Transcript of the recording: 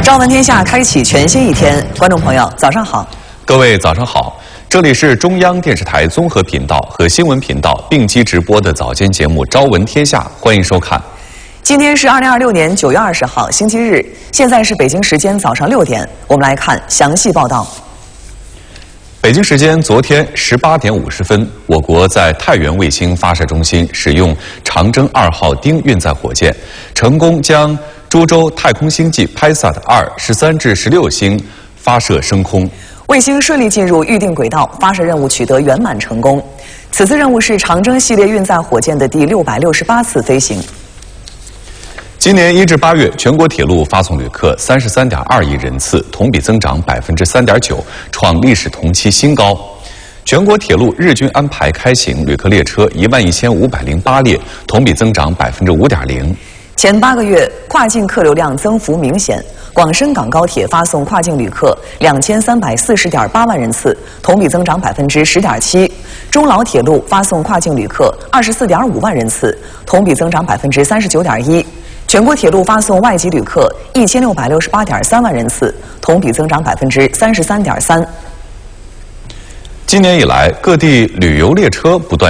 朝闻天下开启全新一天，观众朋友早上好， 各位早上好，这里是中央电视台综合频道和新闻频道并机直播的早间节目《朝闻天下》，欢迎收看。 今天是2026年9月20号，星期日，现在是北京时间早上6点，我们来看详细报道。 北京时间昨天18点50分，我国在太原卫星发射中心使用长征2号丁运载火箭，成功将株洲太空星际 PISAT-2 13至16星发射升空。 卫星顺利进入预定轨道，发射任务取得圆满成功。此次任务是长征系列运载火箭的第668次飞行。 今年1至8月，全国铁路发送旅客33.2亿人次，同比增长3.9%，创历史同期新高。全国铁路日均安排开行旅客列车11508列，同比增长5.0%。 前8个月，跨境客流量增幅明显。广深港高铁发送跨境旅客2340.8万人次，同比增长10.7%。中老铁路发送跨境旅客24.5万人次，同比增长39.1%。全国铁路发送外籍旅客1668.3万人次，同比增长33.3%。 今年以来，各地旅游列车不断